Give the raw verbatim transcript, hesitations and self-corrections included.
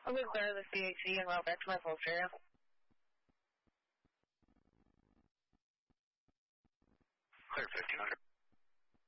I'll be clear the C H E and route back to my post area. Clear fifteen hundred.